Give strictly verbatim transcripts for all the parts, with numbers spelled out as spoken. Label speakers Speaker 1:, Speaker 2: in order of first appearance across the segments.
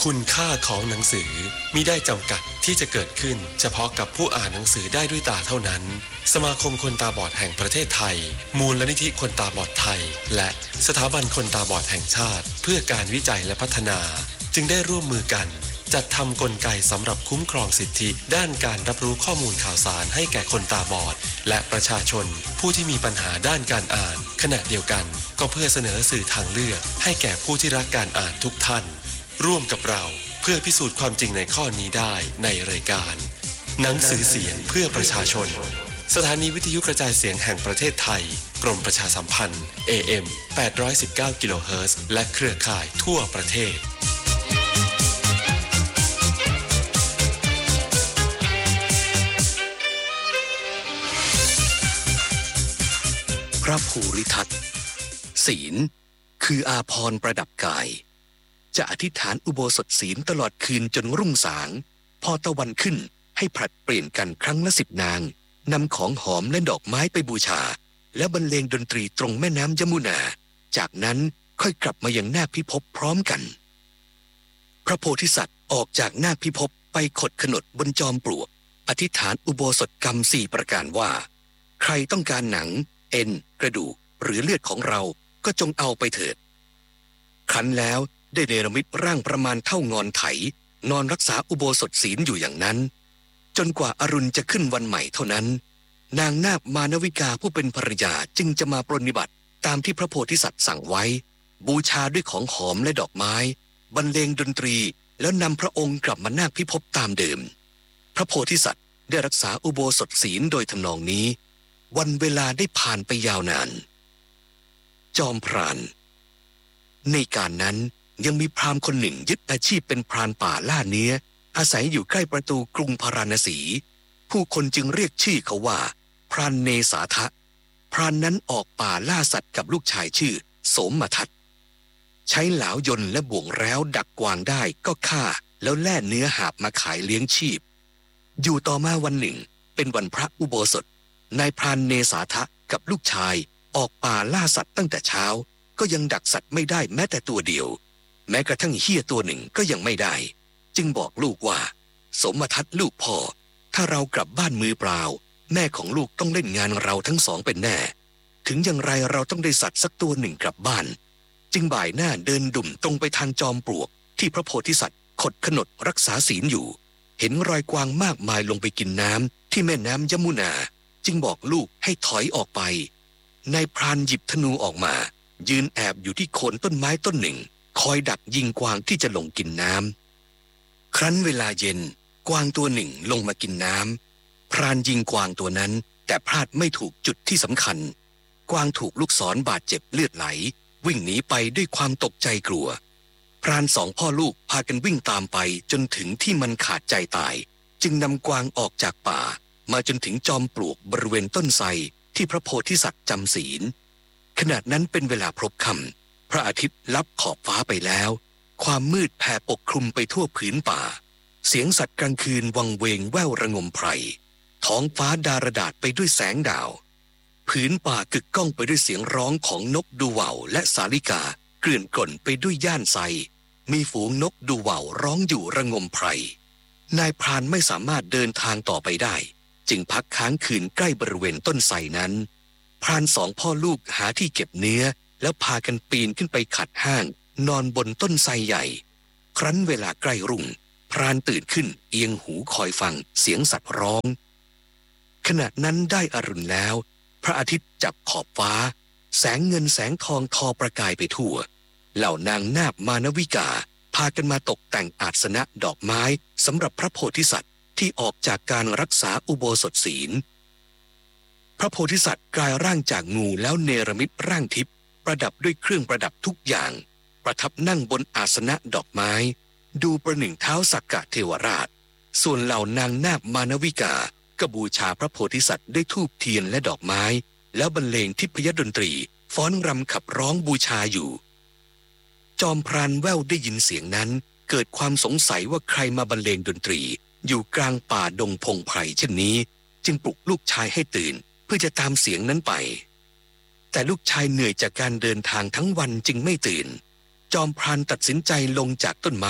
Speaker 1: คุณค่าของหนังสือมิได้จำกัดที่จะเกิดขึ้นเฉพาะกับผู้อ่านหนังสือได้ด้วยตาเท่านั้นสมาคมคนตาบอดแห่งประเทศไทยมูลนิธิคนตาบอดไทยและสถาบันคนตาบอดแห่งชาติเพื่อการวิจัยและพัฒนาจึงได้ร่วมมือกันจัดทำกลไกสำหรับคุ้มครองสิทธิด้านการรับรู้ข้อมูลข่าวสารให้แก่คนตาบอดและประชาชนผู้ที่มีปัญหาด้านการอ่านขณะเดียวกันก็เพื่อเสนอสื่อทางเลือกให้แก่ผู้ที่รักการอ่านทุกท่านร่วมกับเราเพื่อพิสูจน์ความจริงในข้อนี้ได้ในรายการหนังสือเสียงเพื่อประชาชนสถานีวิทยุกระจายเสียงแห่งประเทศไทยกรมประชาสัมพันธ์ เอ เอ็ม แปดร้อยสิบเก้า กิโลเฮิรตซ์และเครือข่ายทั่วประเทศ
Speaker 2: พระภูริทัตศีลคืออาภรณ์ประดับกายจะอธิษฐานอุโบสถศีลตลอดคืนจนรุ่งสางพอตะวันขึ้นให้ผลัดเปลี่ยนกันครั้งละสิบนางนำของหอมและดอกไม้ไปบูชาและบรรเลงดนตรีตรงแม่น้ำยมุนาจากนั้นค่อยกลับมายังนาคพิภพพร้อมกันพระโพธิสัตว์ออกจากนาคพิภพไปขดขนดบนจอมปลวกอธิษฐานอุโบสถกรรมสี่ประการว่าใครต้องการหนังเอ็นกระดูกหรือเลือดของเราก็จงเอาไปเถิดครั้นแล้วได้เนรมิตร่างประมาณเท่างอนไถนอนรักษาอุโบสถศีลอยู่อย่างนั้นจนกว่าอรุณจะขึ้นวันใหม่เท่านั้นนางนาคมานวิกาผู้เป็นภรรยาจึงจะมาปรนนิบัติตามที่พระโพธิสัตว์สั่งไว้บูชาด้วยของหอมและดอกไม้บรรเลงดนตรีแล้วนำพระองค์กลับมานาคพิภพตามเดิมพระโพธิสัตว์ได้รักษาอุโบสถศีลโดยทำนองนี้วันเวลาได้ผ่านไปยาวนานจอมพรานในการนั้นยังมีพราหมณ์คนหนึ่งยึดอาชีพเป็นพรานป่าล่าเนื้ออาศัยอยู่ใกล้ประตูกรุงพาราณสีผู้คนจึงเรียกชื่อเขาว่าพรานเนสาทะพรานนั้นออกป่าล่าสัตว์กับลูกชายชื่อโสมทัตใช้เหลายนต์และบ่วงแร้วดักกวางได้ก็ฆ่าแล้วแล่เนื้อหาบมาขายเลี้ยงชีพอยู่ต่อมาวันหนึ่งเป็นวันพระอุโบสถนายพรานเนสาทะกับลูกชายออกป่าล่าสัตว์ตั้งแต่เช้าก็ยังดักสัตว์ไม่ได้แม้แต่ตัวเดียวแม้กระทั่งเหี้ยตัวหนึ่งก็ยังไม่ได้จึงบอกลูกว่าสมทัตลูกพ่อถ้าเรากลับบ้านมือเปล่าแม่ของลูกต้องเล่นงานเราทั้งสองเป็นแน่ถึงอย่างไรเราต้องได้สัตว์สักตัวหนึ่งกลับบ้านจึงบ่ายหน้าเดินดุ่มตรงไปทางจอมปลวกที่พระโพธิสัตว์ขดขนดรักษาศีลอยู่เห็นรอยกวางมากมายลงไปกินน้ำที่แม่น้ำยมุนาจึงบอกลูกให้ถอยออกไปนายพรานหยิบธนูออกมายืนแอบอยู่ที่โคนต้นไม้ต้นหนึ่งคอยดักยิงกวางที่จะลงกินน้ำครั้นเวลาเย็นกวางตัวหนึ่งลงมากินน้ำพรานยิงกวางตัวนั้นแต่พลาดไม่ถูกจุดที่สำคัญกวางถูกลูกศรบาดเจ็บเลือดไหลวิ่งหนีไปด้วยความตกใจกลัวพรานสองพ่อลูกพากันวิ่งตามไปจนถึงที่มันขาดใจตายจึงนำกวางออกจากป่ามาจนถึงจอมปลวกบริเวณต้นไทรที่พระโพธิสัตว์จำศีลขณะนั้นเป็นเวลาพลบค่ำพระอาทิตย์ลับขอบฟ้าไปแล้วความมืดแผ่ปกคลุมไปทั่วผืนป่าเสียงสัตว์กลางคืนวังเวงแว่วระงมไพรท้องฟ้าดารดาษไปด้วยแสงดาวผืนป่ากึกก้องไปด้วยเสียงร้องของนกดูว่าวและสาลิกาเกลื่อนกล่นไปด้วยย่านไทรมีฝูงนกดูว่าวร้องอยู่ระงมไพรนายพรานไม่สามารถเดินทางต่อไปได้จึงพักค้างคืนใกล้บริเวณต้นไทรนั้นพรานสองพ่อลูกหาที่เก็บเนื้อแล้วพากันปีนขึ้นไปขัดห้างนอนบนต้นไทรใหญ่ครั้นเวลาใกล้รุ่งพรานตื่นขึ้นเอียงหูคอยฟังเสียงสัตว์ร้องขณะนั้นได้อรุณแล้วพระอาทิตย์จับขอบฟ้าแสงเงินแสงทองทอประกายไปทั่วเหล่านางนาคมานวิกาพากันมาตกแต่งอาสนะดอกไม้สำหรับพระโพธิสัตว์ที่ออกจากการรักษาอุโบสถศีลพระโพธิสัตว์กลายร่างจากงูแล้วเนรมิตร่างทิพย์ประดับด้วยเครื่องประดับทุกอย่างประทับนั่งบนอาสนะดอกไม้ดูประหนึ่งเท้าสักกะเทวราชส่วนเหล่านางนาคมานวิกาก็บูชาพระโพธิสัตว์ด้วยธูปเทียนและดอกไม้แล้วบรรเลงทิพยดนตรีฟ้อนรำขับร้องบูชาอยู่จอมพรานแว่วได้ยินเสียงนั้นเกิดความสงสัยว่าใครมาบรรเลงดนตรีอยู่กลางป่าดงพงไพรเช่นนี้จึงปลุกลูกชายให้ตื่นเพื่อจะตามเสียงนั้นไปแต่ลูกชายเหนื่อยจากการเดินทางทั้งวันจึงไม่ตื่นจอมพรานตัดสินใจลงจากต้นไม้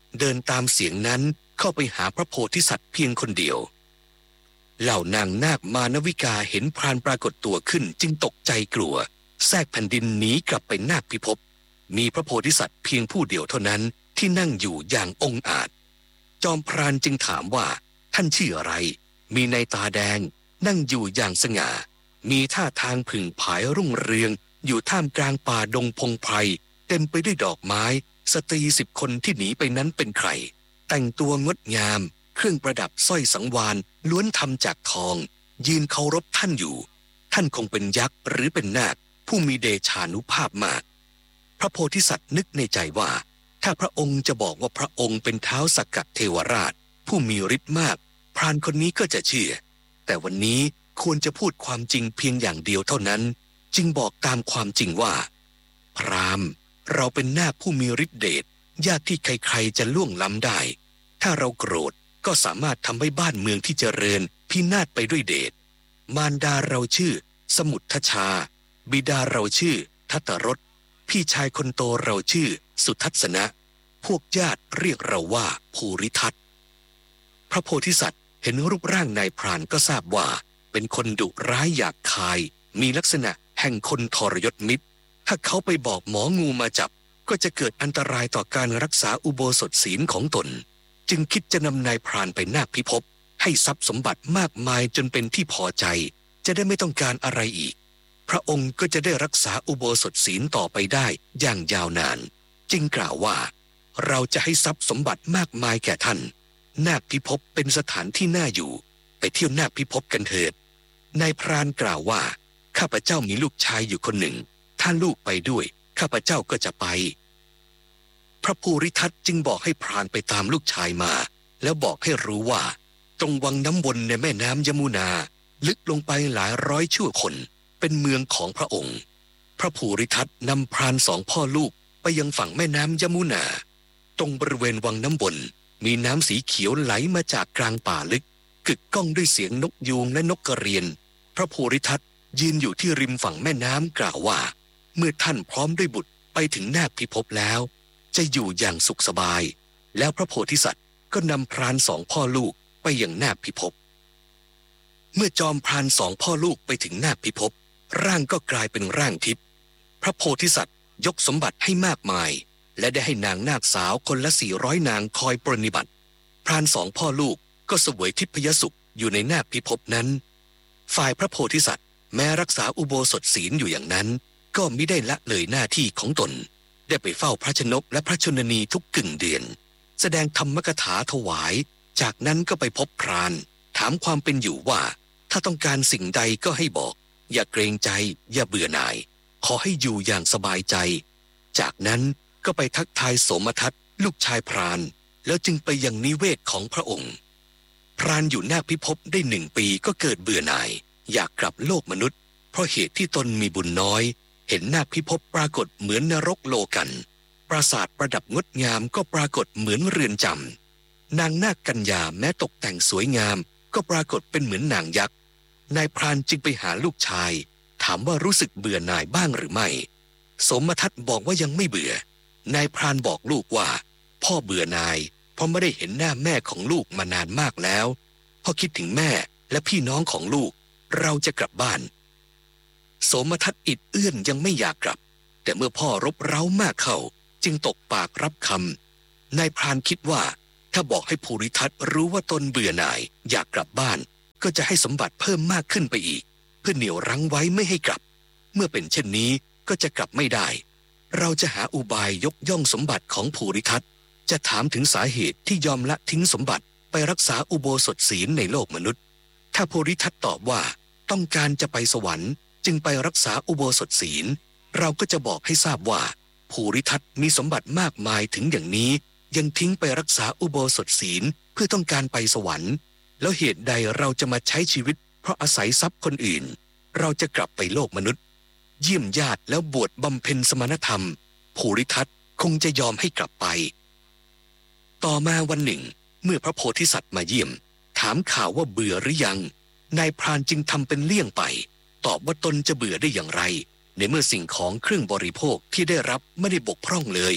Speaker 2: เดินตามเสียงนั้นเข้าไปหาพระโพธิสัตว์เพียงคนเดียวเหล่านางนาคมานวิกาเห็นพรานปรากฏตัวขึ้นจึงตกใจกลัวแทรกแผ่นดินหนีกลับไปนาคพิภพมีพระโพธิสัตว์เพียงผู้เดียวเท่านั้นที่นั่งอยู่อย่างองอาจจอมพรานจึงถามว่าท่านชื่ออะไรมีในตาแดงนั่งอยู่อย่างสง่ามีท่าทางผึ่งผายรุ่งเรืองอยู่ท่ามกลางป่าดงพงไพรเต็มไปด้วยดอกไม้สตรีสิบคนที่หนีไปนั้นเป็นใครแต่งตัวงดงามเครื่องประดับสร้อยสังวาลล้วนทำจากทองยืนเคารพท่านอยู่ท่านคงเป็นยักษ์หรือเป็นนาคผู้มีเดชานุภาพมากพระโพธิสัตว์นึกในใจว่าถ้าพระองค์จะบอกว่าพระองค์เป็นท้าวสักกะเทวราชผู้มีฤทธิ์มากพรานคนนี้ก็จะเชื่อแต่วันนี้ควรจะพูดความจริงเพียงอย่างเดียวเท่านั้นจึงบอกตามความจริงว่าพราหมณ์เราเป็นนาคผู้มีฤทธิ์เดชยากที่ใครๆจะล่วงล้ำได้ถ้าเราโกรธก็สามารถทำให้บ้านเมืองที่เจริญพินาศไปด้วยเดชมารดาเราชื่อสมุททชาบิดาเราชื่อทัตตรสพี่ชายคนโตเราชื่อสุทัศนะพวกญาติเรียกเราว่าภูริทัตพระโพธิสัตว์เห็นรูปร่างนายพรานก็ทราบว่าเป็นคนดุร้ายหยาบคายมีลักษณะแห่งคนทรยศมิตรถ้าเขาไปบอกหมองูมาจับก็จะเกิดอันตรายต่อการรักษาอุโบสถศีลของตนจึงคิดจะนำนายพรานไปนาคพิภพให้ทรัพย์สมบัติมากมายจนเป็นที่พอใจจะได้ไม่ต้องการอะไรอีกพระองค์ก็จะได้รักษาอุโบสถศีลต่อไปได้อย่างยาวนานจึงกล่าวว่าเราจะให้ทรัพย์สมบัติมากมายแก่ท่านนาคพิภพเป็นสถานที่น่าอยู่ไปเที่ยวนาคพิภพกันเถิดนายพรานกล่าวว่าข้าพเจ้ามีลูกชายอยู่คนหนึ่งถ้าลูกไปด้วยข้าพเจ้าก็จะไปพระภูริทัตจึงบอกให้พรานไปตามลูกชายมาแล้วบอกให้รู้ว่าตรงวังน้ำวนในแม่น้ำยมุนาลึกลงไปหลายร้อยชั่วคนเป็นเมืองของพระองค์พระภูริทัตนำพรานสองพ่อลูกไปยังฝั่งแม่น้ำยมุนาตรงบริเวณวังน้ำวนมีน้ำสีเขียวไหลมาจากกลางป่าลึกกึกก้องด้วยเสียงนกยูงและนกกระเรียนพระภูริทัตยืนอยู่ที่ริมฝั่งแม่น้ำกล่าวว่าเมื่อท่านพร้อมด้วยบุตรไปถึงนาคพิภพแล้วจะอยู่อย่างสุขสบายแล้วพระโพธิสัตว์ก็นำพรานสองพ่อลูกไปยังนาคพิภพเมื่อจอมพรานสองพ่อลูกไปถึงนาคพิภพร่างก็กลายเป็นร่างทิพย์พระโพธิสัตว์ยกสมบัติให้มากมายและได้ให้นางนาคสาวคนละสี่ร้อยนางคอยปรนนิบัติพรานสองพ่อลูกก็เสวยทิพยสุขอยู่ในนาคพิภพนั้นฝ่ายพระโพธิสัตว์แม้รักษาอุโบสถศีลอยู่อย่างนั้นก็มิได้ละเลยหน้าที่ของตนได้ไปเฝ้าพระชนกและพระชนนีทุกกึ่งเดือนแสดงธรรมกถาถวายจากนั้นก็ไปพบพรานถามความเป็นอยู่ว่าถ้าต้องการสิ่งใดก็ให้บอกอย่าเกรงใจอย่าเบื่อหน่ายขอให้อยู่อย่างสบายใจจากนั้นก็ไปทักทายโสมทัตลูกชายพรานแล้วจึงไปยังนิเวศของพระองค์พรานอยู่นาคพิภพได้หนึ่งปีก็เกิดเบื่อหน่ายอยากกลับโลกมนุษย์เพราะเหตุที่ตนมีบุญน้อยเห็นนาคพิภพปรากฏเหมือนนรกโลกันปราสาทประดับงดงามก็ปรากฏเหมือนเรือนจำนางนาคกัญญาแม้ตกแต่งสวยงามก็ปรากฏเป็นเหมือนนางยักษ์นายพรานจึงไปหาลูกชายถามว่ารู้สึกเบื่อหน่ายบ้างหรือไม่สมทัตบอกว่ายังไม่เบื่อนายพรานบอกลูกว่าพ่อเบื่อหน่ายเพราะไม่ได้เห็นหน้าแม่ของลูกมานานมากแล้วพอคิดถึงแม่และพี่น้องของลูกเราจะกลับบ้านโสมทัตอิดเอื้อนยังไม่อยากกลับแต่เมื่อพ่อรบเร้ามากเข้าจึงตกปากรับคำนายพรานคิดว่าถ้าบอกให้ภูริทัตรู้ว่าตนเบื่อหน่ายอยากกลับบ้านก็จะให้สมบัติเพิ่มมากขึ้นไปอีกเพื่อเหนี่ยวรั้งไว้ไม่ให้กลับเมื่อเป็นเช่นนี้ก็จะกลับไม่ได้เราจะหาอุบายยกย่องสมบัติของภูริทัตจะถามถึงสาเหตุที่ยอมละทิ้งสมบัติไปรักษาอุโบสถศีลในโลกมนุษย์ถ้าภูริทัตตอบว่าต้องการจะไปสวรรค์จึงไปรักษาอุโบสถศีลเราก็จะบอกให้ทราบว่าภูริทัตมีสมบัติมากมายถึงอย่างนี้ยังทิ้งไปรักษาอุโบสถศีลเพื่อต้องการไปสวรรค์แล้วเหตุใดเราจะมาใช้ชีวิตเพราะอาศัยทรัพย์คนอื่นเราจะกลับไปโลกมนุษย์เยี่ยมญาติแล้วบวชบำเพ็ญสมณธรรมภูริทัตคงจะยอมให้กลับไปต่อมาวันหนึ่งเมื่อพระโพธิสัตว์มาเยี่ยมถามข่าวว่าเบื่อหรือยังนายพรานจึงทำเป็นเลี่ยงไปตอบว่าตนจะเบื่อได้อย่างไรในเมื่อสิ่งของเครื่องบริโภคที่ได้รับไม่ได้บกพร่องเลย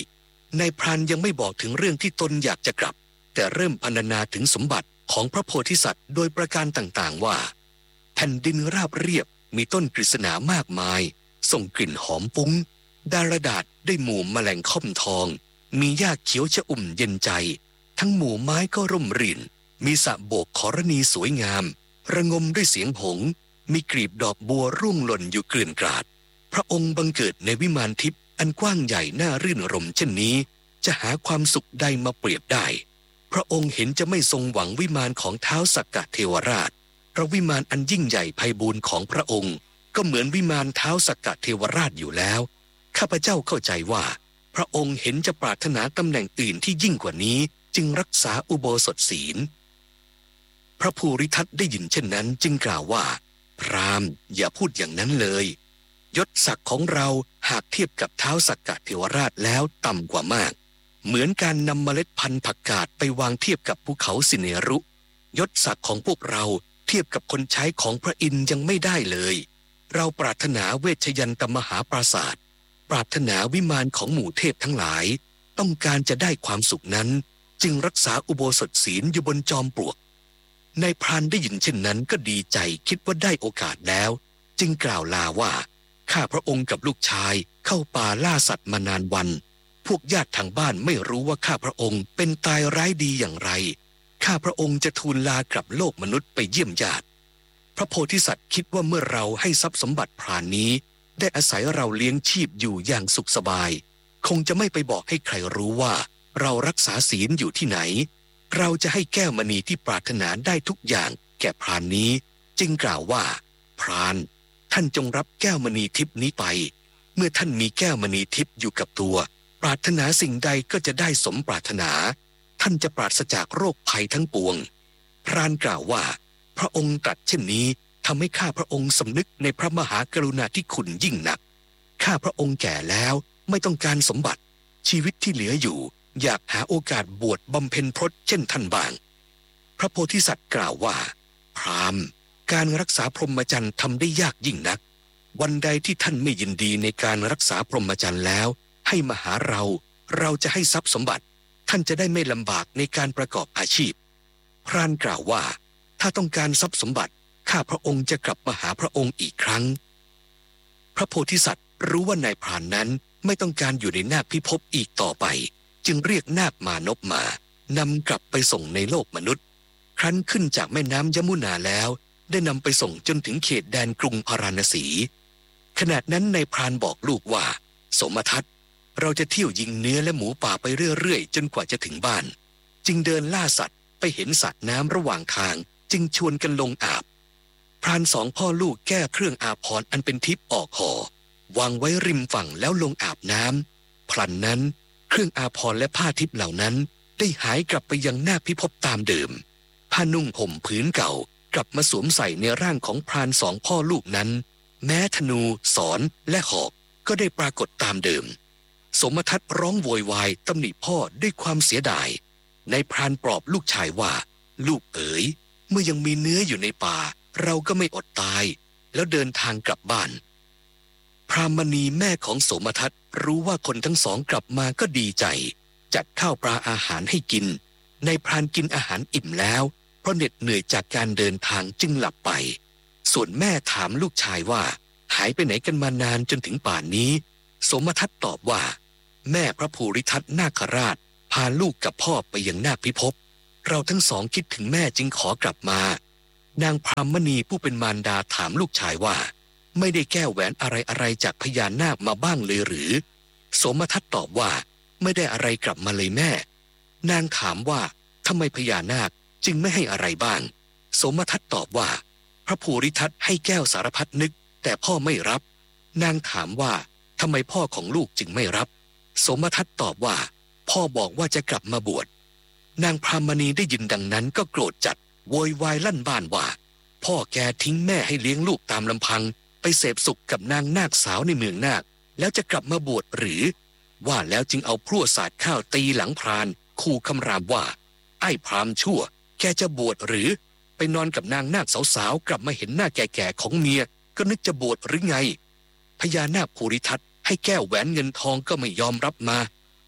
Speaker 2: นายพรานยังไม่บอกถึงเรื่องที่ตนอยากจะกลับแต่เริ่มพรรณนาถึงสมบัติของพระโพธิสัตว์โดยประการต่างๆว่าแผ่นดินราบเรียบมีต้นกฤษณามากมายส่งกลิ่นหอมฟุ้งดารดาษได้หมู่แมลงค่อมทองมีหญ้าเขียวชอุ่มเย็นใจทั้งหมู่ไม้ก็ร่มรื่นมีสระโบกขรณีสวยงามระงมด้วยเสียงหงส์มีกลีบดอกบัวร่วงหล่นอยู่เกลื่อนกลาดพระองค์บังเกิดในวิมานทิพย์อันกว้างใหญ่น่ารื่นรมเช่นนี้จะหาความสุขใดมาเปรียบได้พระองค์เห็นจะไม่ทรงหวังวิมานของท้าวสักกะเทวราชเพราะวิมานอันยิ่งใหญ่ไพบูลย์ของพระองค์ก็เหมือนวิมานท้าวสักกะเทวราชอยู่แล้วข้าพเจ้าเข้าใจว่าพระองค์เห็นจะปรารถนาตำแหน่งอื่นที่ยิ่งกว่านี้จึงรักษาอุโบสถศีลพระภูริทัตได้ยินเช่นนั้นจึงกล่าวว่าพราหมณ์อย่าพูดอย่างนั้นเลยยศศักดิ์ของเราหากเทียบกับท้าวสักกะเทวราชแล้วต่ำกว่ามากเหมือนการนำเมล็ดพันธุ์ผักกาดไปวางเทียบกับภูเขาสิเนรุยศศักดิ์ของพวกเราเทียบกับคนใช้ของพระอินทร์ยังไม่ได้เลยเราปรารถนาเวชยันตมหาปราสาทปรารถนาวิมานของหมู่เทพทั้งหลายต้องการจะได้ความสุขนั้นจึงรักษาอุโบสถศีลอยู่บนจอมปลวกนายพรานได้ยินเช่นนั้นก็ดีใจคิดว่าได้โอกาสแล้วจึงกล่าวลาว่าข้าพระองค์กับลูกชายเข้าป่าล่าสัตว์มานานวันพวกญาติทางบ้านไม่รู้ว่าข้าพระองค์เป็นตายร้ายดีอย่างไรข้าพระองค์จะทูลลากลับโลกมนุษย์ไปเยี่ยมญาติพระโพธิสัตว์คิดว่าเมื่อเราให้ทรัพย์สมบัติพรานนี้ได้อาศัยเราเลี้ยงชีพอยู่อย่างสุขสบายคงจะไม่ไปบอกให้ใครรู้ว่าเรารักษาศีลอยู่ที่ไหนเราจะให้แก้วมณีที่ปรารถนาได้ทุกอย่างแก่พรานนี้จึงกล่าวว่าพรานท่านจงรับแก้วมณีทิพย์นี้ไปเมื่อท่านมีแก้วมณีทิพย์อยู่กับตัวปรารถนาสิ่งใดก็จะได้สมปรารถนาท่านจะปราศจากโรคภัยทั้งปวงพรานกล่าวว่าพระองค์ตรัสเช่นนี้ทำให้ข้าพระองค์สำนึกในพระมหากรุณาธิคุณยิ่งนักข้าพระองค์แก่แล้วไม่ต้องการสมบัติชีวิตที่เหลืออยู่อยากหาโอกาสบวชบำเพ็ญพรตเช่นท่านบ้างพระโพธิสัตว์กล่าวว่าพราหมณ์การรักษาพรหมจรรย์ทำได้ยากยิ่งนักวันใดที่ท่านไม่ยินดีในการรักษาพรหมจรรย์แล้วให้มาหาเราเราจะให้ทรัพย์สมบัติท่านจะได้ไม่ลำบากในการประกอบอาชีพพรานกล่าวว่าถ้าต้องการทรัพย์สมบัติข้าพระองค์จะกลับมาหาพระองค์อีกครั้งพระโพธิสัตว์รู้ว่านายพรานนั้นไม่ต้องการอยู่ในนาคพิภพอีกต่อไปจึงเรียกนาคมานพมานำกลับไปส่งในโลกมนุษย์ครั้นขึ้นจากแม่น้ำยมุนาแล้วได้นำไปส่งจนถึงเขตแดนกรุงพาราณสีขณะนั้นนายพรานบอกลูกว่าสมทัศน์เราจะเที่ยวยิงเนื้อและหมูป่าไปเรื่อยๆจนกว่าจะถึงบ้านจึงเดินล่าสัตว์ไปเห็นสระน้ำระหว่างทางจึงชวนกันลงอาบพรานสองพ่อลูกแก้เครื่องอาภรณ์อันเป็นทิพย์ออกห่อวางไว้ริมฝั่งแล้วลงอาบน้ำพลันนั้นเครื่องอาภรณ์และผ้าทิพย์เหล่านั้นได้หายกลับไปยังนาคพิภพตามเดิมผ้านุ่งห่มผืนเก่ากลับมาสวมใส่ในร่างของพรานสองพ่อลูกนั้นแม้ธนูศรและหอกก็ได้ปรากฏตามเดิมสมทัศน์ร้องโวยวายตำหนิพ่อด้วยความเสียดายนายพรานปลอบลูกชายว่าลูกเอ๋ยเมื่อยังมีเนื้ออยู่ในป่าเราก็ไม่อดตายแล้วเดินทางกลับบ้านพรามณีแม่ของสมทัศน์รู้ว่าคนทั้งสองกลับมาก็ดีใจจัดข้าวปลาอาหารให้กินนายพรานกินอาหารอิ่มแล้วเพราะเหน็ดเหนื่อยจากการเดินทางจึงหลับไปส่วนแม่ถามลูกชายว่าหายไปไหนกันมานานจนถึงป่านนี้สมทัศน์ตอบว่าแม่พระภูริทัตนาคราชพาลูกกับพ่อไปยังนาคพิภพเราทั้งสองคิดถึงแม่จึงขอกลับมานางพรามณีผู้เป็นมารดาถามลูกชายว่าไม่ได้แก้วแหวนอะไรอะไรจากพญานาคมาบ้างเลยหรือสมทัศน์ตอบว่าไม่ได้อะไรกลับมาเลยแม่นางถามว่าทำไมพญานาคจึงไม่ให้อะไรบ้างสมทัศน์ตอบว่าพระภูริทัตให้แก้วสารพัดนึกแต่พ่อไม่รับนางถามว่าทำไมพ่อของลูกจึงไม่รับสมทัศน์ตอบว่าพ่อบอกว่าจะกลับมาบวชนางพรามณีได้ยินดังนั้นก็โกรธจัดโวยวายลั่นบ้านว่าพ่อแกทิ้งแม่ให้เลี้ยงลูกตามลำพังไปเสพสุขกับนางนาคสาวในเมืองนาคแล้วจะกลับมาบวชหรือว่าแล้วจึงเอาพลั่วสาดข้าวตีหลังพรานขู่คำรามว่าไอ้พรามชั่วแกจะบวชหรือไปนอนกับนางนาคสาวๆกลับมาเห็นหน้าแก่ๆของเมียก็นึกจะบวชหรือไงพญานาคภูริทัตให้แก้วแหวนเงินทองก็ไม่ยอมรับมา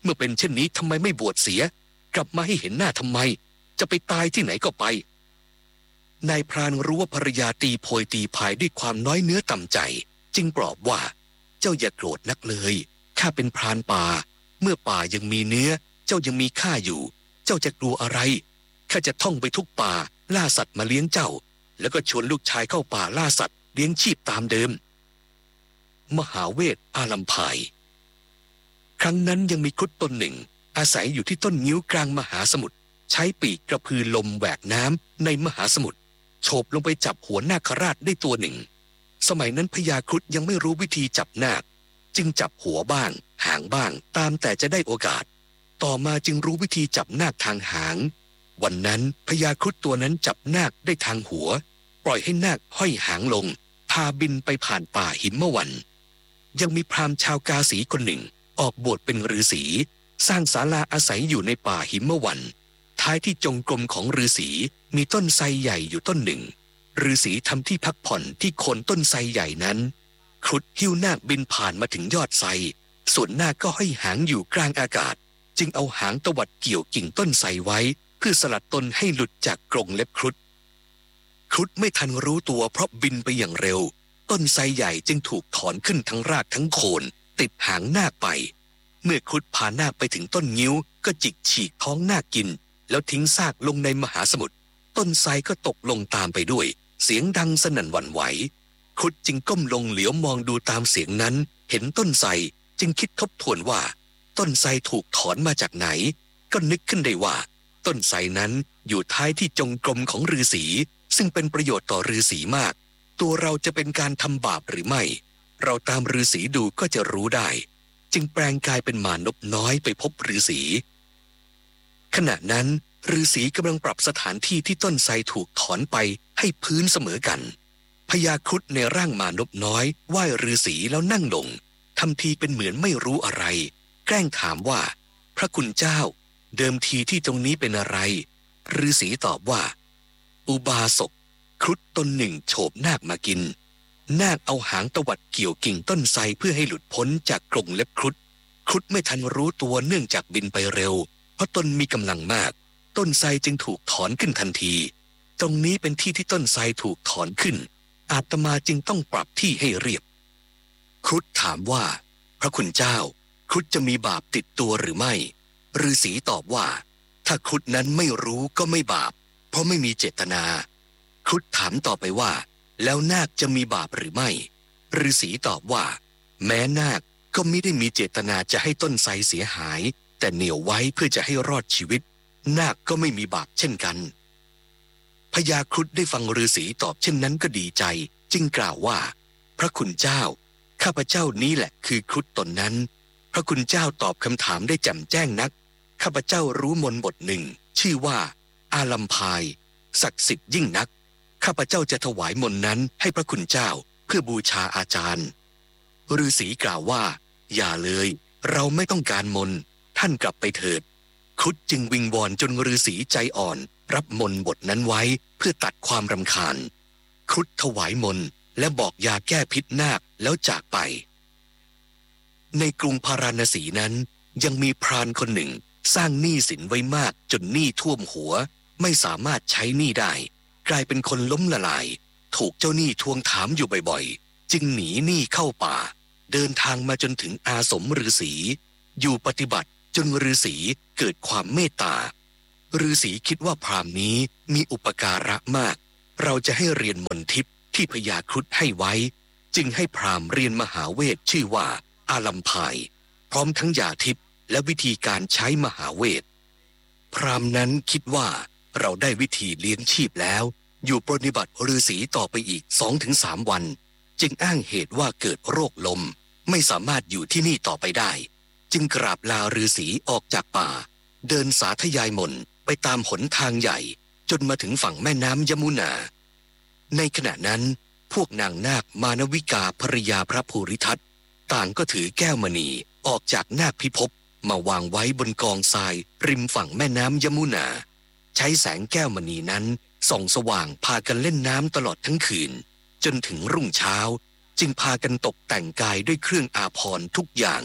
Speaker 2: เมื่อเป็นเช่นนี้ทำไมไม่บวชเสียกลับมาให้เห็นหน้าทำไมจะไปตายที่ไหนก็ไปนายพรานรู้ว่าภรรยาตีโพยตีพายด้วยความน้อยเนื้อต่ำใจจึงปลอบว่าเจ้าอย่าโกรธนักเลยข้าเป็นพรานป่าเมื่อป่ายังมีเนื้อเจ้ายังมีข้าอยู่เจ้าจะกลัวอะไรข้าจะท่องไปทุกป่าล่าสัตว์มาเลี้ยงเจ้าแล้วก็ชวนลูกชายเข้าป่าล่าสัตว์เลี้ยงชีพตามเดิมมหาเวทอาลัมพายครั้งนั้นยังมีครุฑตนหนึ่งอาศัยอยู่ที่ต้นงิ้วกลางมหาสมุทรใช้ปีกกระพือลมแหวกน้ำในมหาสมุทรโฉบลงไปจับหัวนาคราชได้ตัวหนึ่งสมัยนั้นพญาครุฑยังไม่รู้วิธีจับนาคจึงจับหัวบ้างหางบ้างตามแต่จะได้โอกาสต่อมาจึงรู้วิธีจับนาคทางหางวันนั้นพญาครุฑตัวนั้นจับนาคได้ทางหัวปล่อยให้นาคห้อยหางลงพาบินไปผ่านป่าหิมวันยังมีพราหมณ์ชาวกาสีคนหนึ่งออกบวชเป็นฤาษีสร้างศาลาอาศัยอยู่ในป่าหิมวันท้ายที่จงกรมของฤาษีมีต้นไทรใหญ่อยู่ต้นหนึ่งฤาษีทำที่พักผ่อนที่โคนต้นไทรใหญ่นั้นครุฑหิ้วนาคบินผ่านมาถึงยอดไทรส่วนนาคก็ห้อยหางอยู่กลางอากาศจึงเอาหางตวัดเกี่ยวกิ่งต้นไทรไว้เพื่อสลัดตนให้หลุดจากกรงเล็บครุฑครุฑไม่ทันรู้ตัวเพราะบินไปอย่างเร็วต้นไทรใหญ่จึงถูกถอนขึ้นทั้งรากทั้งโคนติดหางนาคไปเมื่อครุฑพานาคไปถึงต้นงิ้วก็จิกฉีกท้องนาคกินแล้วทิ้งซากลงในมหาสมุทรต้นไทรก็ตกลงตามไปด้วยเสียงดังสนั่นหวั่นไหวครุฑจึงก้มลงเหลียวมองดูตามเสียงนั้นเห็นต้นไทรจึงคิดทบทวนว่าต้นไทรถูกถอนมาจากไหนก็นึกขึ้นได้ว่าต้นไทรนั้นอยู่ท้ายที่จงกรมของฤาษีซึ่งเป็นประโยชน์ต่อฤาษีมากตัวเราจะเป็นการทำบาปหรือไม่เราตามฤาษีดูก็จะรู้ได้จึงแปลงกายเป็นหมานพน้อยไปพบฤาษีขณะนั้นฤาษีกำลังปรับสถานที่ที่ต้นไทรถูกถอนไปให้พื้นเสมอกันพญาครุฑในร่างมานพน้อยไหว้ฤาษีแล้วนั่งลงทำทีเป็นเหมือนไม่รู้อะไรแกล้งถามว่าพระคุณเจ้าเดิมทีที่ตรงนี้เป็นอะไรฤาษีตอบว่าอุบาสกครุฑตนหนึ่งโฉบนาคมากินนาคเอาหางตวัดเกี่ยวกิ่งต้นไทรเพื่อให้หลุดพ้นจากกรงเล็บครุฑครุฑไม่ทันรู้ตัวเนื่องจากบินไปเร็วเพราะตนมีกำลังมากต้นไทรจึงถูกถอนขึ้นทันทีตรงนี้เป็นที่ที่ต้นไทรถูกถอนขึ้นอาตมาจึงต้องปรับที่ให้เรียบครุฑถามว่าพระคุณเจ้าครุฑจะมีบาปติดตัวหรือไม่ฤาษีตอบว่าถ้าครุฑนั้นไม่รู้ก็ไม่บาปเพราะไม่มีเจตนาครุฑถามต่อไปว่าแล้วนาคจะมีบาปหรือไม่ฤาษีตอบว่าแม้นาคก็ไม่ได้มีเจตนาจะให้ต้นไทรเสียหายแต่เหนี่ยวไว้เพื่อจะให้รอดชีวิตนาคก็ไม่มีบาปเช่นกันพญาครุฑได้ฟังฤาษีตอบเช่นนั้นก็ดีใจจึงกล่าวว่าพระคุณเจ้าข้าพเจ้านี้แหละคือครุฑตนนั้นพระคุณเจ้าตอบคำถามได้แจ่มแจ้งนักข้าพเจ้ารู้มนต์บทหนึ่งชื่อว่าอาลัมพายศักดิ์สิทธิ์ยิ่งนักข้าพเจ้าจะถวายมนต์นั้นให้พระคุณเจ้าเพื่อบูชาอาจารย์ฤาษีกล่าวว่าอย่าเลยเราไม่ต้องการมนต์ท่านกลับไปเถิดครุฑจึงวิงวอนจนฤาษีใจอ่อนรับมนต์บทนั้นไว้เพื่อตัดความรำคาญครุฑถวายมนต์และบอกยาแก้พิษนาคแล้วจากไปในกรุงพาราณสีนั้นยังมีพรานคนหนึ่งสร้างหนี้สินไว้มากจนหนี้ท่วมหัวไม่สามารถใช้หนี้ได้กลายเป็นคนล้มละลายถูกเจ้าหนี้ทวงถามอยู่บ่อยๆจึงหนีหนี้เข้าป่าเดินทางมาจนถึงอาสมฤาษีอยู่ปฏิบัติจนฤาษีเกิดความเมตตาฤาษีคิดว่าพราหมณ์นี้มีอุปการะมากเราจะให้เรียนมนต์ทิพย์ที่พญาครุฑให้ไว้จึงให้พราหมณ์เรียนมหาเวทชื่อว่าอาลัมพายพร้อมทั้งยาทิพย์และวิธีการใช้มหาเวทพราหมณ์นั้นคิดว่าเราได้วิธีเลี้ยงชีพแล้วอยู่ปฏิบัติฤาษีต่อไปอีก สองถึงสาม วันจึงอ้างเหตุว่าเกิดโรคลมไม่สามารถอยู่ที่นี่ต่อไปได้จึงกราบลาฤาษีออกจากป่าเดินสาธยายมนต์ไปตามหนทางใหญ่จนมาถึงฝั่งแม่น้ำยมุนาในขณะนั้นพวกนางนาคมานวิกาภรยาพระภูริทัตต่างก็ถือแก้วมณีออกจากนาคพิภพมาวางไว้บนกองทรายริมฝั่งแม่น้ำยมุนาใช้แสงแก้วมณีนั้นส่องสว่างพากันเล่นน้ำตลอดทั้งคืนจนถึงรุ่งเช้าจึงพากันตกแต่งกายด้วยเครื่องอาภรณ์ทุกอย่าง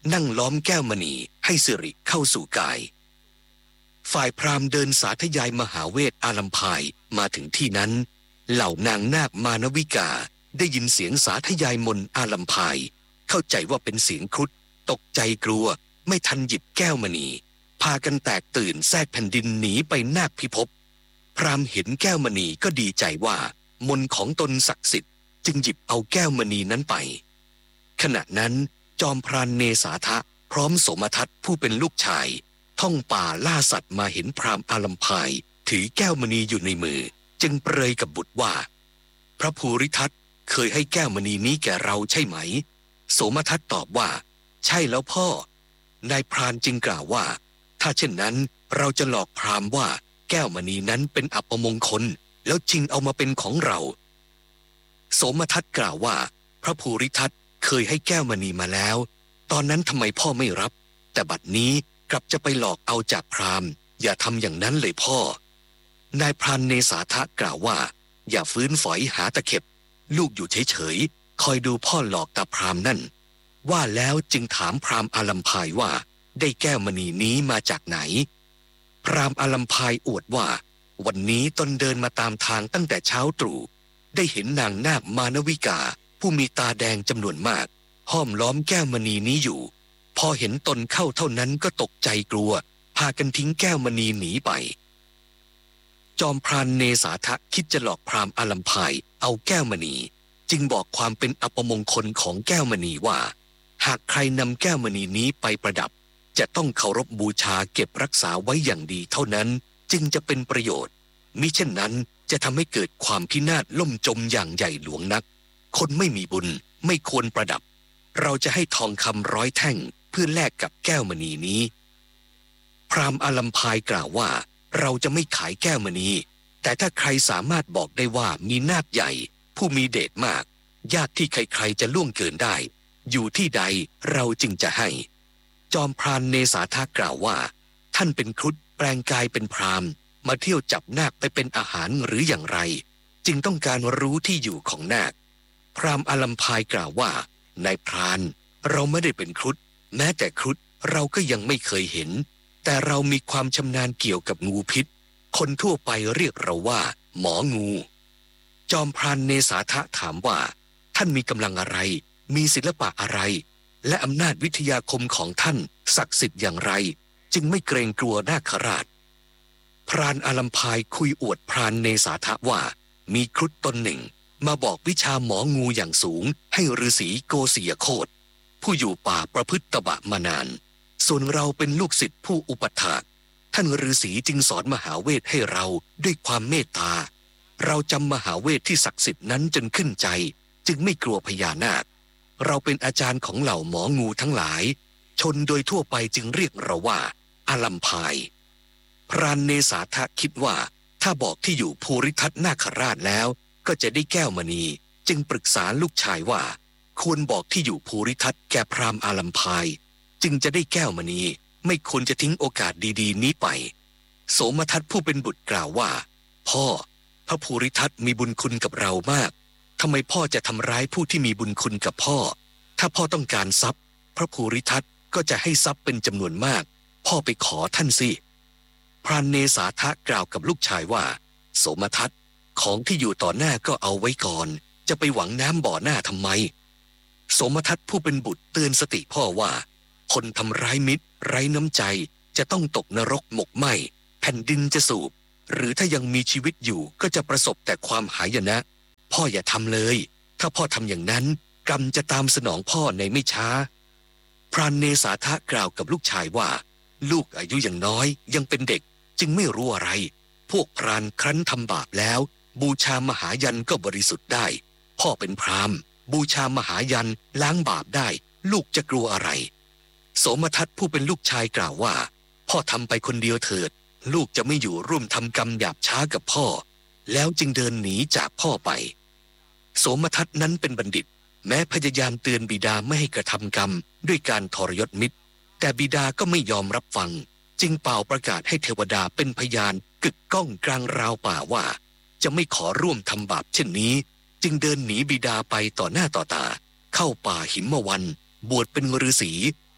Speaker 2: นั่งล้อมแก้วมณีให้สิริเข้าสู่กายฝ่ายพราหมณ์เดินสาธยายมหาเวทอาลัมพายมาถึงที่นั้นเหล่านางนาคมานวิกาได้ยินเสียงสาธยายมนต์อาลัมพายเข้าใจว่าเป็นเสียงครุฑตกใจกลัวไม่ทันหยิบแก้วมณีพากันแตกตื่นแทรกแผ่นดินหนีไปนาคพิภพพราหมณ์เห็นแก้วมณีก็ดีใจว่ามนต์ของตนศักดิ์สิทธิ์จึงหยิบเอาแก้วมณีนั้นไปขณะนั้นจอมพรานเนสาทะพร้อมโสมทัตผู้เป็นลูกชายท่องป่าล่าสัตว์มาเห็นพราหมณ์อาลัมพายถือแก้วมณีอยู่ในมือจึงเปรยกับบุตรว่าพระภูริทัตเคยให้แก้วมณีนี้แก่เราใช่ไหมโสมทัตตอบว่าใช่แล้วพ่อนายพรานจึงกล่าวว่าถ้าเช่นนั้นเราจะหลอกพราหมณ์ว่าแก้วมณีนั้นเป็นอัปมงคลแล้วจริงเอามาเป็นของเราโสมทัตกล่าวว่าพระภูริทัตเคยให้แก้วมณีมาแล้วตอนนั้นทำไมพ่อไม่รับแต่บัดนี้กลับจะไปหลอกเอาจากพราหมณ์อย่าทำอย่างนั้นเลยพ่อนายพรานเนสาทะกล่าวว่าอย่าฟื้นฝอยหาตะเข็บลูกอยู่เฉยๆคอยดูพ่อหลอกตาพราหมณ์นั่นว่าแล้วจึงถามพราหมณ์อาลัมพายว่าได้แก้วมณีนี้มาจากไหนพราหมณ์อาลัมพายอวดว่าวันนี้ตนเดินมาตามทางตั้งแต่เช้าตรู่ได้เห็นนางนาคมานวิกาผู้มีตาแดงจำนวนมากห้อมล้อมแก้วมณีนี้อยู่พอเห็นตนเข้าเท่านั้นก็ตกใจกลัวพากันทิ้งแก้วมณีหนีไปจอมพรานเนสาทะคิดจะหลอกพราหมณ์อาลัมพายเอาแก้วมณีจึงบอกความเป็นอัปมงคลของแก้วมณีว่าหากใครนำแก้วมณีนี้ไปประดับจะต้องเคารพบูชาเก็บรักษาไว้อย่างดีเท่านั้นจึงจะเป็นประโยชน์มิเช่นนั้นจะทำให้เกิดความพินาศล่มจมอย่างใหญ่หลวงนักคนไม่มีบุญไม่ควรประดับเราจะให้ทองคำร้อยแท่งเพื่อแลกกับแก้วมณีนี้พราหมณ์อาลัมพายกล่าวว่าเราจะไม่ขายแก้วมณีแต่ถ้าใครสามารถบอกได้ว่ามีนาคใหญ่ผู้มีเดชมากญาติที่ใครๆจะล่วงเกินได้อยู่ที่ใดเราจึงจะให้จอมพรานเนสาทะกล่าวว่าท่านเป็นครุฑแปลงกายเป็นพราหมณ์มาเที่ยวจับนาคไปเป็นอาหารหรืออย่างไรจึงต้องการรู้ที่อยู่ของนาคพราหมณ์อาลัมพายกล่าวว่านายพรานเราไม่ได้เป็นครุฑแม้แต่ครุฑเราก็ยังไม่เคยเห็นแต่เรามีความชำนาญเกี่ยวกับงูพิษคนทั่วไปเรียกเราว่าหมองูจอมพรานเนสาทะถามว่าท่านมีกำลังอะไรมีศิลปะอะไรและอำนาจวิทยาคมของท่านศักดิ์สิทธิ์อย่างไรจึงไม่เกรงกลัวนาคราชพรานอาลัมพายคุยอวดพรานเนสาทะว่ามีครุฑตนหนึ่งมาบอกวิชาหมองูอย่างสูงให้ฤาษีโกศิยโคตผู้อยู่ป่าประพฤติตบะมานานส่วนเราเป็นลูกศิษย์ผู้อุปถากท่านฤาษีจึงสอนมหาเวทให้เราด้วยความเมตตาเราจำมหาเวทที่ศักดิ์สิทธิ์นั้นจนขึ้นใจจึงไม่กลัวพญานาคเราเป็นอาจารย์ของเหล่าหมองูทั้งหลายชนโดยทั่วไปจึงเรียกเราว่าอาลัมพายพรานเนสาทะคิดว่าถ้าบอกที่อยู่ภูริทัตนาคราชแล้วก็จะได้แก้วมณีจึงปรึกษาลูกชายว่าควรบอกที่อยู่ภูริทัตแก่พราหมณ์อาลัมพายจึงจะได้แก้วมณีไม่ควรจะทิ้งโอกาสดีๆนี้ไปโสมทัตผู้เป็นบุตรกล่าวว่าพ่อพระภูริทัตมีบุญคุณกับเรามากทำไมพ่อจะทำร้ายผู้ที่มีบุญคุณกับพ่อถ้าพ่อต้องการทรัพย์พระภูริทัตก็จะให้ทรัพย์เป็นจำนวนมากพ่อไปขอท่านสิพรานเนสาทะกล่าวกับลูกชายว่าโสมทัตของที่อยู่ต่อหน้าก็เอาไว้ก่อนจะไปหวังน้ำบ่อหน้าทำไมโสมทัตผู้เป็นบุตรเตือนสติพ่อว่าคนทำร้ายมิตรไร้น้ำใจจะต้องตกนรกหมกไหม้แผ่นดินจะสูบหรือถ้ายังมีชีวิตอยู่ก็จะประสบแต่ความหายนะพ่ออย่าทำเลยถ้าพ่อทำอย่างนั้นกรรมจะตามสนองพ่อในไม่ช้าพรานเนสาทะกล่าวกับลูกชายว่าลูกอายุยังน้อยยังเป็นเด็กจึงไม่รู้อะไรพวกพรานครั้นทำบาปแล้วบูชามหายันก็บริสุทธิ์ได้พ่อเป็นพราหมณ์บูชามหายันล้างบาปได้ลูกจะกลัวอะไรโสมทัตผู้เป็นลูกชายกล่าวว่าพ่อทำไปคนเดียวเถิดลูกจะไม่อยู่ร่วมทำกรรมหยาบช้ากับพ่อแล้วจึงเดินหนีจากพ่อไปโสมทัตนั้นเป็นบัณฑิตแม้พยายามเตือนบิดาไม่ให้กระทำกรรมด้วยการทรยศมิตรแต่บิดาก็ไม่ยอมรับฟังจึงเป่าประกาศให้เทวดาเป็นพยานกึกก้องกลางราวป่าว่าจะไม่ขอร่วมทำบาปเช่นนี้จึงเดินหนีบิดาไปต่อหน้าต่อตาเข้าป่าหิมวันบวชเป็นฤาษี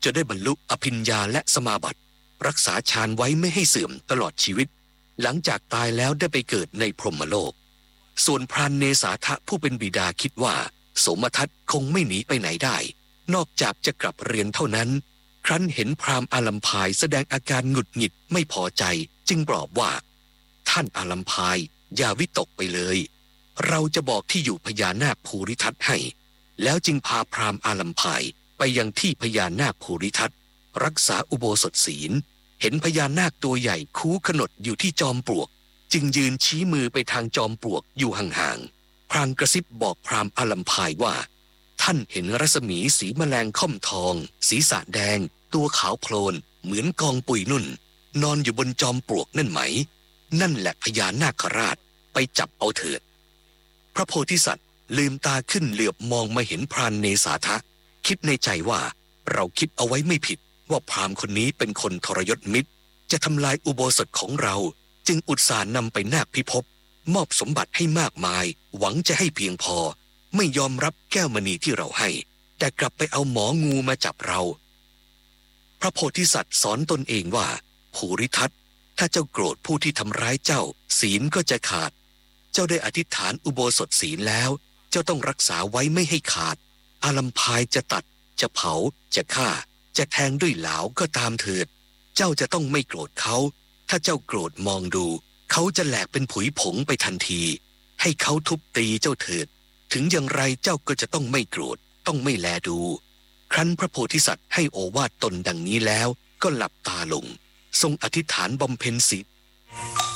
Speaker 2: จะได้บรรลุอภิญญาและสมาบัติรักษาฌานไว้ไม่ให้เสื่อมตลอดชีวิตหลังจากตายแล้วได้ไปเกิดในพรหมโลกส่วนพรานเนสาทะผู้เป็นบิดาคิดว่าโสมทัตคงไม่หนีไปไหนได้นอกจากจะกลับเรียนเท่านั้นครั้นเห็นพราหมณ์อาลัมพายแสดงอาการหงุดหงิดไม่พอใจจึงปลอบว่าท่านอาลัมพายอย่าวิตกไปเลยเราจะบอกที่อยู่พญานาคภูริทัตให้แล้วจึงพาพราหมณ์อาลัมพายไปยังที่พญานาคภูริทัตรักษาอุโบสถศีลเห็นพญานาคตัวใหญ่คูขนดอยู่ที่จอมปลวกจึงยืนชี้มือไปทางจอมปลวกอยู่ห่างๆพรางกระซิบบอกพราหมณ์อาลัมพายว่าท่านเห็นรัศมีสีแมลงค่อมทองศีรษะแดงตัวขาวโพลนเหมือนกองปุยนุ่นนอนอยู่บนจอมปลวกนั่นไหมนั่นแหละพญานาคราชไปจับเอาเถิดพระโพธิสัตว์ลืมตาขึ้นเหลือบมองมาเห็นพรานเนสาทะคิดในใจว่าเราคิดเอาไว้ไม่ผิดว่าพราหมณ์คนนี้เป็นคนทรยศมิตรจะทำลายอุโบสถของเราจึงอุตส่าห์นำไปนาคพิภพมอบสมบัติให้มากมายหวังจะให้เพียงพอไม่ยอมรับแก้วมณีที่เราให้แต่กลับไปเอาหมองูมาจับเราพระโพธิสัตว์สอนตนเองว่าภูริทัตถ้าเจ้าโกรธผู้ที่ทำร้ายเจ้าศีลก็จะขาดเจ้าได้อธิษฐานอุโบสถศีลแล้วเจ้าต้องรักษาไว้ไม่ให้ขาดอาลัมพายจะตัดจะเผาจะฆ่าจะแทงด้วยเหลาก็ตามเถิดเจ้าจะต้องไม่โกรธเขาถ้าเจ้าโกรธมองดูเขาจะแหลกเป็นผุยผงไปทันทีให้เขาทุบตีเจ้าเถิดถึงอย่างไรเจ้าก็จะต้องไม่โกรธต้องไม่แลดูครั้นพระโพธิสัตว์ให้โอวาทตนดังนี้แล้วก็หลับตาลงทรงอธิษฐานบำเพ็ญศีล